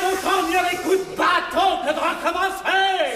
autant mieux les coups de bâton que de recommencer.